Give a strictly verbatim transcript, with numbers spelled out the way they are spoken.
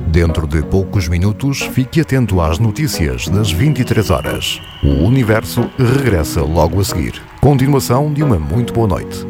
Dentro de poucos minutos, fique atento às notícias das vinte e três horas. O Universo regressa logo a seguir. Continuação de uma muito boa noite.